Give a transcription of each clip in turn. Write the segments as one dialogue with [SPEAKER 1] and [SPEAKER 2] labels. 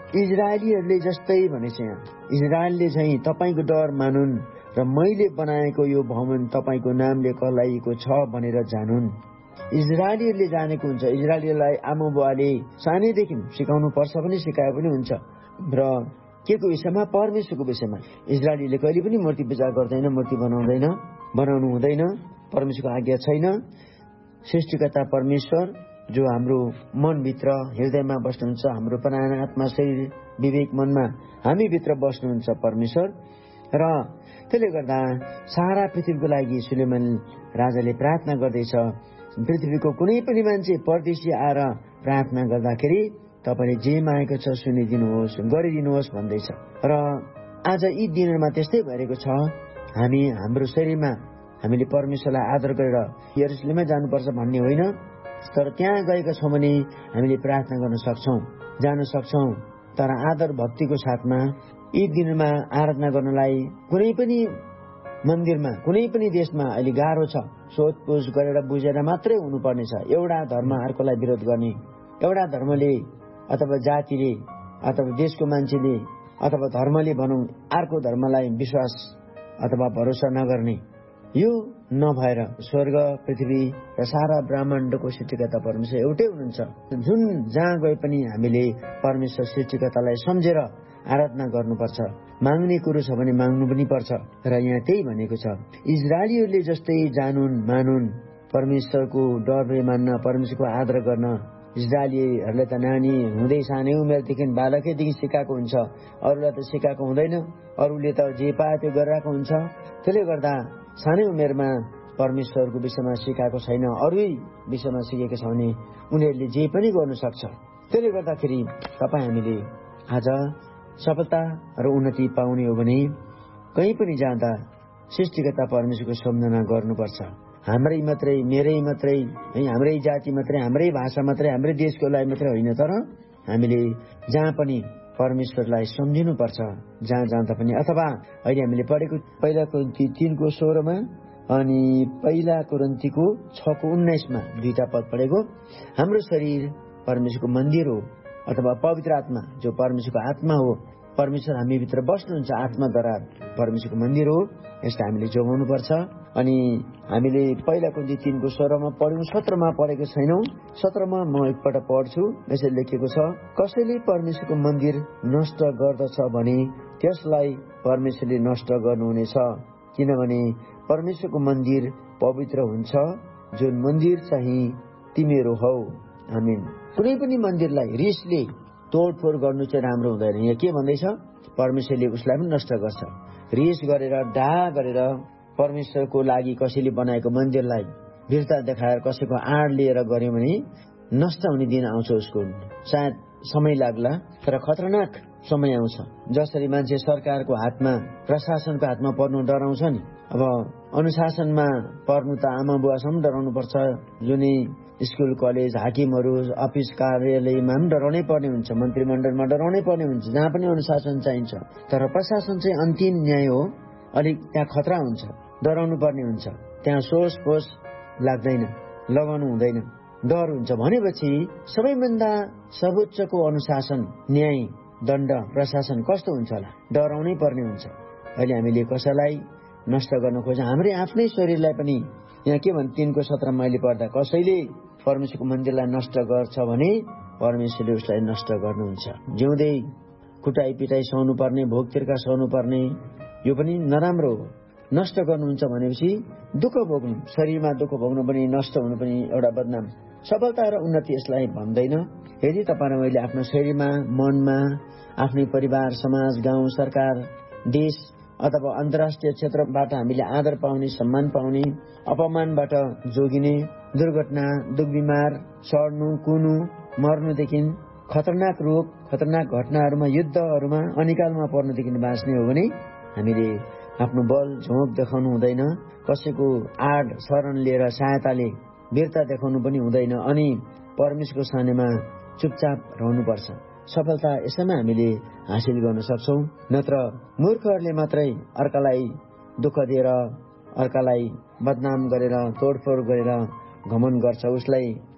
[SPEAKER 1] इजरायलीहरूले जस्तै भनेछ यहाँ। इजरायलले चाहिँ तपाईँको डर मानुन् र मैले बनाएको यो भवन तपाईँको नामले कहलाइएको छ भनेर जानुन्। इजरायलीहरूले जानेको हुन्छ। इजरायलीलाई आमा बुवाले सानैदेखि सिकाउनु पर्छ पनि, सिकाए पनि हुन्छ। र के को विषयमा? परमेश्वरको विषयमा। इजरायलीले कहिले पनि मूर्ति पूजा गर्दैन, मूर्ति बनाउनु हुँदैन। परमेश्वरको आज्ञा छैन। सृष्टिकर्ता परमेश्वर जो हाम्रो मनभित्र हृदयमा बस्नुहुन्छ, हाम्रो प्राण आत्मा शरीर विवेक मनमा हामीभित्र बस्नुहुन्छ परमेश्वर। र त्यसले गर्दा सारा पृथ्वीको लागि सुलेमान राजाले प्रार्थना गर्दैछ। पृथ्वीको कुनै पनि मान्छे परदेशी आएर प्रार्थना गर्दाखेरि तपाईँले जे मागेको छ सुनिदिनुहोस्, गरिदिनुहोस् भन्दैछ। र आज यी दिनहरूमा त्यस्तै भइरहेको छ। हामी हाम्रो शरीरमा हामीले परमेश्वरलाई आदर गरेर यरुशलेममै जानुपर्छ भन्ने होइन, तर त्यहाँ गएका छौँ भने हामीले प्रार्थना गर्न सक्छौँ, जान सक्छौँ। तर आदर भक्तिको साथमा यी दिनमा आराधना गर्नलाई कुनै पनि मन्दिरमा, कुनै पनि देशमा अहिले गाह्रो छ। सोधपुछ गरेर बुझेर मात्रै हुनुपर्ने छ। एउटा धर्म अर्कोलाई विरोध गर्ने, एउटा धर्मले अथवा जातिले अथवा देशको मान्छेले अथवा धर्मले भनौँ अर्को धर्मलाई विश्वास अथवा भरोसा नगर्ने, यो नभएर स्वर्ग पृथ्वी र सारा ब्रह्माण्डको सृष्टिकर्ता परमेश्वर एउटै हुनुहुन्छ। जुन जहाँ गए पनि हामीले परमेश्वर सृष्टिकर्तालाई सम्झेर आराधना गर्नुपर्छ। माग्ने कुरो छ भने माग्नु पनि पर्छ। र यहाँ त्यही भनेको छ, इजरायलीहरूले जस्तै जानुन् मानुन्, परमेश्वरको डर भए मान्न, परमेश्वरको आदर गर्न। इजरायलीहरूले त नानी हुँदै सानै उमेरदेखि बालकैदेखि सिकाएको हुन्छ, अरूलाई त सिकाएको हुँदैन। अरूले त जे पाए त्यो गरिरहेको हुन्छ। त्यसले गर्दा सानै उमेरमा परमेश्वरको विषयमा सिकाएको छैन, अरू विषयमा सिकेको छ भने उनीहरूले जे पनि गर्नु सक्छ। त्यसले गर्दाखेरि हामीले आज सफलता र उन्नति पाउने हो भने कहीँ पनि जाँदा सृष्टिकर्ता परमेश्वरको सम्झना गर्नुपर्छ। हाम्रै मात्रै, मेरै मात्रै, हाम्रै जाति मात्रै, हाम्रै भाषा मात्रै, हाम्रै देशको लागि मात्रै होइन, तर हामीले जहाँ पनि परमेश्वरलाई सम्झिनुपर्छ जहाँ जाँदा पनि। अथवा अहिले हामीले पढेको पहिला कोरिन्थी 3:16 अनि पहिला कोरिन्थीको 6:19 दुईटा पद पढेको, हाम्रो शरीर परमेश्वरको मन्दिर हो अथवा पवित्र आत्मा जो परमेश्वरको आत्मा हो। परमेश्वर हामीभित्र बस्नुहुन्छ, आत्माद्वारा परमेश्वरको मन्दिर हो। यसलाई हामीले जोगाउनु पर्छ। अनि हामीले पहिला कोरिन्थी 3:16 पढ्यौँ, 17 पढेको छैनौँ। 17 म एकपल्ट पढ्छु। यसरी लेखिएको छ, कसैले परमेश्वरको मन्दिर नष्ट गर्दछ भने त्यसलाई परमेश्वरले नष्ट गर्नुहुनेछ, किनभने परमेश्वरको मन्दिर पवित्र हुन्छ, जुन मन्दिर चाहिँ तिमीहरू हौ। आमेन। कुनै पनि मन्दिरलाई रिसले तोडफोड गर्नु चाहिँ राम्रो हुँदैन। यहाँ के भन्दैछ? परमेश्वरले उसलाई पनि नष्ट गर्छ। रिस गरेर डाहा गरेर परमेश्वरको लागि कसैले बनाएको मन्दिरलाई वीरता देखाएर कसैको आड लिएर गर्यो भने नष्ट हुने दिन आउँछ। उसको सायद समय लाग्ला, तर खतरनाक समय आउँछ। जसरी मान्छे सरकारको हातमा, प्रशासनको हातमा पर्नु डराउँछ नि, अब अनुशासनमा पर्नु त आमा बुवासम्म डराउनु पर्छ। जुनै स्कुल कलेज हाकिमहरू अफिस कार्यालयमा पनि डराउनै पर्ने हुन्छ, मन्त्रीमण्डलमा डराउनै पर्ने हुन्छ, जहाँ पनि अनुशासन चाहिन्छ। तर प्रशासन चाहिँ अन्तिम न्याय हो। अलिक त्यहाँ खतरा हुन्छ, डराउनु पर्ने हुन्छ। त्यहाँ सोच फोच लाग्दैन, लगाउनु हुँदैन, डर हुन्छ। भनेपछि सबैभन्दा सर्वोच्चको अनुशासन, न्याय, दण्ड, प्रशासन कस्तो हुन्छ होला? डराउनै पर्ने हुन्छ। अहिले हामीले कसैलाई नष्ट गर्न खोज्छ, हाम्रै आफ्नै शरीरलाई पनि। यहाँ के भन्छ 3:17 मैले पढ्दा, कसैले परमेश्वरको मन्दिरलाई नष्ट गर्छ भने परमेश्वरले उसलाई नष्ट गर्नुहुन्छ। जिउँदै कुटाई पिटाई सहनु पर्ने, भोग तिर्खा सहनु पर्ने, यो पनि नराम्रो हो। नष्ट गर्नुहुन्छ भनेपछि दुःख भोग्नु, शरीरमा दुःख भोग्नु पनि, नष्ट हुनु पनि एउटा बदनाम। सफलता र उन्नति यसलाई भन्दैन। यदि तपाईँ र मैले आफ्नो शरीरमा, मनमा, आफ्नै परिवार, समाज, गाउँ, सरकार, देश अथवा अन्तर्राष्ट्रिय क्षेत्रबाट हामीले आदर पाउने, सम्मान पाउने, अपमानबाट जोगिने, दुर्घटना, दुख बिमार, सड्नु, कुनु, मर्नुदेखि, खतरनाक रोग, खतरनाक घटनाहरूमा, युद्धहरूमा, अनिकालमा पर्नुदेखि बाँच्ने हो भने हामीले आफ्नो बल झोक देखाउनु हुँदैन। कसैको आड शरण लिएर सहायताले वीरता देखाउनु पनि हुँदैन। अनि परमेश्वरको सानिध्यमा चुपचाप रहनुपर्छ। सफलता यसैमा हामीले हासिल गर्न सक्छौँ। नत्र मूर्खहरूले मात्रै अर्कालाई दुःख दिएर, अर्कालाई बदनाम गरेर, तोडफोड गरेर घमण्ड गर्छ, उसलाई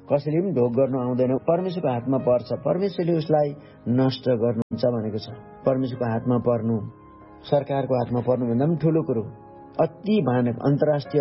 [SPEAKER 1] कसैले पनि ढोग गर्नु आउँदैन, परमेश्वरको हातमा पर्छ। परमेश्वरले उसलाई नष्ट गर्नुहुन्छ भनेको छ। परमेश्वरको हातमा पर्नु सरकारको हातमा पर्नुभन्दा पनि ठुलो कुरो, अति भयानक अन्तर्राष्ट्रिय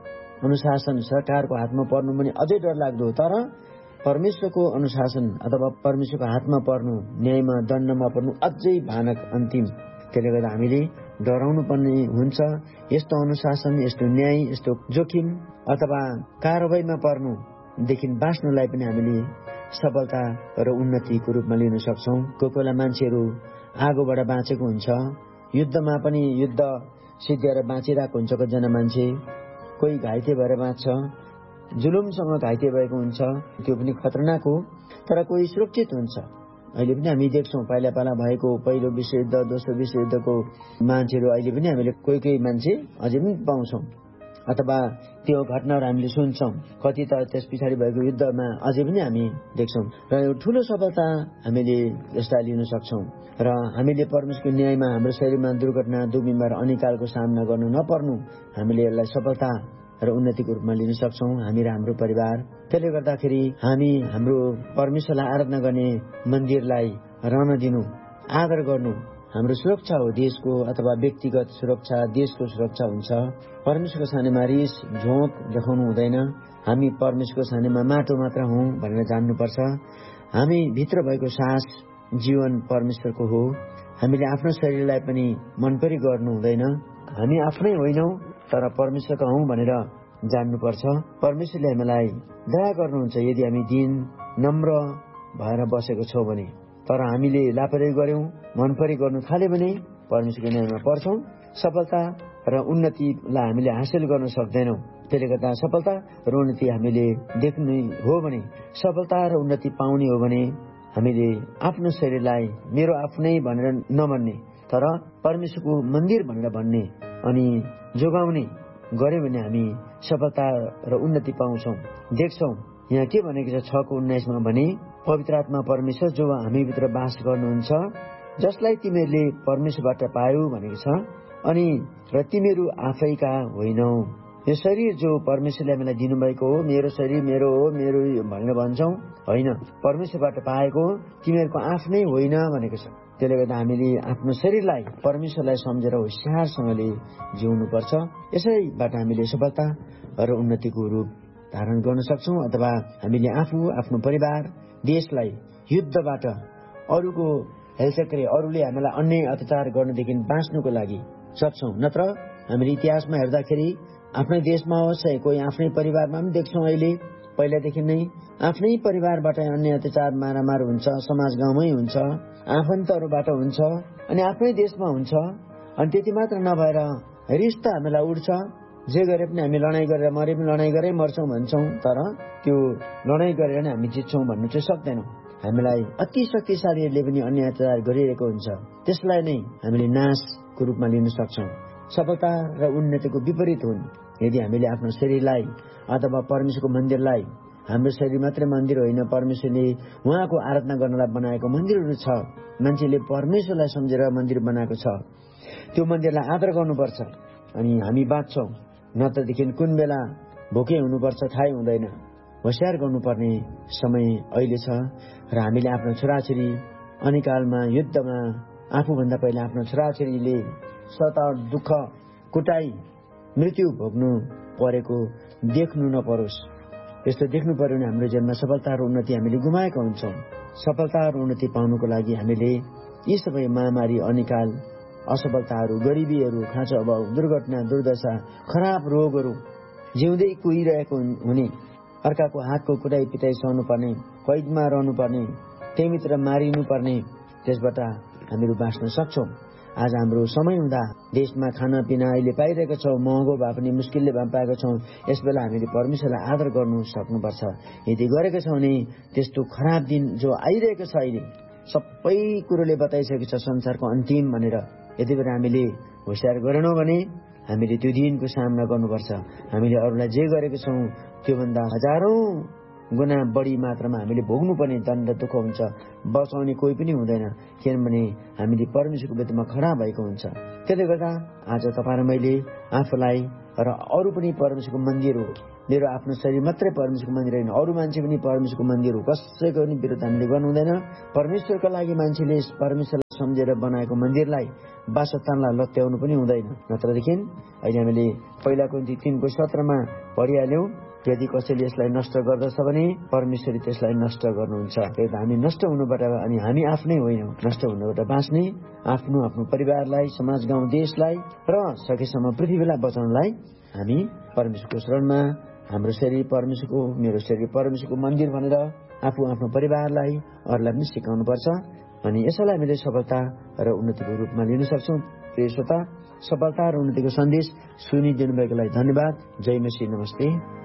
[SPEAKER 1] अनुशासन सरकारको हातमा पर्नु पनि अझै डरलाग्दो। तर परमेश्वरको अनुशासन अथवा परमेश्वरको हातमा पर्नु, न्यायमा दण्डमा पर्नु अझै भयानक अन्तिम। त्यसले गर्दा हामीले डराउनु पर्ने हुन्छ। यस्तो अनुशासन, यस्तो न्याय, यस्तो जोखिम अथवा कारबाहीमा पर्नुदेखि बाँच्नुलाई पनि हामीले सफलता र उन्नतिको रूपमा लिन सक्छौँ। कोही कोही मान्छेहरू आगोबाट बाँचेको हुन्छ, युद्धमा पनि युद्ध सिद्धिएर बाँचिरहेको हुन्छ कतिजना मान्छे, कोही घाइते भएर बाँच्छ, जुलुमसँग घाइते भएको हुन्छ, त्यो पनि खतरनाक हो। तर कोही सुरक्षित हुन्छ। अहिले पनि हामी देख्छौँ पहिला भएको पहिलो विश्वयुद्ध, दोस्रो विश्वयुद्धको मान्छेहरू अहिले पनि हामीले कोही कोही मान्छे अझै पनि पाउँछौँ अथवा त्यो घटनाहरू हामीले सुन्छौँ। कति त त्यस पछाडि भएको युद्धमा अझै पनि हामी देख्छौँ। र यो ठुलो सफलता हामीले यसलाई लिन सक्छौँ। र हामीले परमेश्वरको न्यायमा हाम्रो शरीरमा दुर्घटना, दुख बिमार, अनिकालको सामना गर्नु नपर्नु, हामीले यसलाई सफलता र उन्नतिको रूपमा लिन सक्छौँ, हामी र हाम्रो परिवार। त्यसले गर्दाखेरि हामी हाम्रो परमेश्वरलाई आराधना गर्ने मन्दिरलाई रहन दिनु, आदर गर्नु हाम्रो सुरक्षा हो। देशको अथवा व्यक्तिगत सुरक्षा, देशको सुरक्षा हुन्छ। परमेश्वरको सानेमा रिस झोक देखाउनु हुँदैन। हामी परमेश्वरको सानेमा माटो मात्र हौँ भनेर जान्नुपर्छ। हामी भित्र भएको सास जीवन परमेश्वरको हो। हामीले आफ्नो शरीरलाई पनि मनपरी गर्नु हुँदैन। हामी आफ्नै होइनौँ तर परमेश्वरका हौँ भनेर जान्नुपर्छ। परमेश्वरले हामीलाई दया गर्नुहुन्छ यदि हामी दिन नम्र भएर बसेको छौँ भने। तर हामीले लापरवाही गर्यौँ, मनपरी गर्नु थाल्यो भने परमेश्वरको न्यायमा पर्छौँ। सफलता र उन्नतिलाई हामीले हासिल गर्न सक्दैनौँ। त्यसले गर्दा सफलता र उन्नति हामीले देख्ने हो भने, सफलता र उन्नति पाउने हो भने हामीले आफ्नो शरीरलाई मेरो आफ्नै भनेर नभन्ने तर परमेश्वरको मन्दिर भनेर भन्ने अनि जोगाउने गर्यो भने हामी सफलता र उन्नति पाउँछौँ। देख्छौँ यहाँ के भनेको छ 6:19 भने, पवित्र आत्मा परमेश्वर जो हामीभित्र बास गर्नुहुन्छ, जसलाई तिमीहरूले परमेश्वरबाट पायौ भनेको छ, अनि र तिमीहरू आफैका होइनौ। यो शरीर जो परमेश्वरले हामीलाई दिनुभएको हो, मेरो शरीर मेरो हो, मेरो भनेर भन्छौँ, होइन, परमेश्वरबाट पाएको, तिमीहरूको आफ्नै होइन भनेको छ। त्यसले गर्दा हामीले आफ्नो शरीरलाई परमेश्वरलाई सम्झेर होशियारसँगले जिउनुपर्छ। यसैबाट हामीले सफलता र उन्नतिको रूप धारण गर्न सक्छौँ। अथवा हामीले आफू, आफ्नो परिवार, देशलाई युद्धबाट, अरूको हेलचक्रे, अरूले हामीलाई अन्याय अत्याचार गर्नुदेखि बाँच्नुको लागि सक्छौँ। नत्र हामीले इतिहासमा हेर्दाखेरि आफ्नै देशमा होस्, कोही आफ्नै परिवारमा पनि देख्छौँ अहिले पहिलादेखि नै आफ्नै परिवारबाट अन्याय अत्याचार मारामार हुन्छ, समाज गाउँमै हुन्छ, आफन्तहरूबाट हुन्छ, अनि आफ्नै देशमा हुन्छ। अनि त्यति मात्र नभएर रिस त हामीलाई उठ्छ, जे गरे पनि हामी लडाइँ गरेर मरे पनि लडाइँ गरेर मर्छौँ भन्छौँ। तर त्यो लडाइँ गरेर नै हामी जित्छौँ भन्नु चाहिँ सक्दैनौँ। हामीलाई अति शक्तिशालीहरूले पनि अन्याय अत्याचार गरिरहेको हुन्छ, त्यसलाई नै हामीले नाशको रूपमा लिन सक्छौँ। सफलता र उन्नतिको विपरीत हुन् यदि हामीले आफ्नो शरीरलाई अथवा परमेश्वरको मन्दिरलाई, हाम्रो शरीर मात्रै मन्दिर होइन, परमेश्वरले उहाँको आराधना गर्नलाई बनाएको मन्दिरहरू छ। मान्छेले परमेश्वरलाई सम्झेर मन्दिर बनाएको छ, त्यो मन्दिरलाई आदर गर्नुपर्छ अनि हामी बाँच्छौँ। नत्रदेखि कुन बेला भोकै हुनुपर्छ थाहै हुँदैन। होशियार गर्नुपर्ने समय अहिले छ। र हामीले आफ्नो छोराछोरी अनिकालमा, युद्धमा आफूभन्दा पहिला आफ्नो छोराछोरीले सताव, दुःख, कुटाई, मृत्यु भोग्नु परेको देख्नु नपरोस्। यस्तो देख्नु पर्यो भने हाम्रो जीवनमा सफलता र उन्नति हामीले गुमाएका हुन्छौँ। सफलता र उन्नति पाउनुको लागि हामीले यी सबै महामारी, अनिकाल, असफलताहरू, गरिबीहरू, खाँचो अभाव, दुर्घटना, दुर्दशा, खराब रोगहरू, जिउँदै कुहिरहेको हुने, अर्काको हातको कुटाई पिटाई सहनुपर्ने, कैदमा रहनुपर्ने, त्यहीभित्र मारिनुपर्ने, त्यसबाट हामीहरू बाँच्न सक्छौँ। आज हाम्रो समय हुँदा देशमा खानापिना अहिले पाइरहेको छौँ, महँगो भए पनि मुस्किलले भए पाएको छौँ। यस बेला हामीले परमेश्वरलाई आदर गर्नु सक्नुपर्छ। यदि गरेको छौँ भने त्यस्तो खराब दिन जो आइरहेको छ, अहिले सबै कुरोले बताइसकेको छ संसारको अन्तिम भनेर, यति बेला हामीले होशियार गरेनौँ भने हामीले त्यो दिनको सामना गर्नुपर्छ। हामीले अरूलाई जे गरेको छौँ त्योभन्दा हजारौँ गुना बढी मात्रामा हामीले भोग्नुपर्ने दण्ड दुःख हुन्छ। बचाउने कोही पनि हुँदैन, किनभने हामीले परमेश्वरको विरुद्धमा खडा भएको हुन्छ। त्यसले गर्दा आज तपाईँ र मैले आफूलाई र अरू पनि परमेश्वरको मन्दिर हो, मेरो आफ्नो शरीर मात्रै परमेश्वरको मन्दिर होइन, अरू मान्छे पनि परमेश्वरको मन्दिर हो। कसैको पनि विरोध हामीले गर्नु हुँदैन। परमेश्वरको लागि मान्छेले परमेश्वरलाई सम्झेर बनाएको मन्दिरलाई, वासस्थानलाई लत्याउनु पनि हुँदैन। नत्रदेखि अहिले हामीले 1 कोरिन्थी 3:17 पढिहाल्यौं, यदि कसैले यसलाई नष्ट गर्दछ भने परमेश्वरले त्यसलाई नष्ट गर्नुहुन्छ। त्यही हामी नष्ट हुनुबाट, अनि हामी आफ्नै होइनौँ, नष्ट हुनुबाट बाँच्ने, आफ्नो आफ्नो परिवारलाई, समाज, गाउँ, देशलाई र सकेसम्म पृथ्वीलाई बचाउनलाई हामी परमेश्वरको शरणमा, हाम्रो शरीर परमेश्वरको, मेरो शरीर परमेश्वरको मन्दिर भनेर आफू आफ्नो परिवारलाई, अरूलाई पनि सिकाउनु पर्छ। अनि यसैलाई हामीले सफलता र उन्नतिको रूपमा लिन सक्छौँ। प्रिय श्रोता, सफलता र उन्नतिको सन्देश सुनिदिनु भएकोलाई धन्यवाद। जय मसीह, नमस्ते।